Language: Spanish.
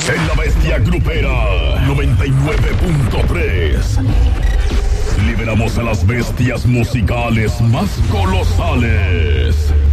En la bestia grupera 99.3 liberamos a las bestias musicales más colosales.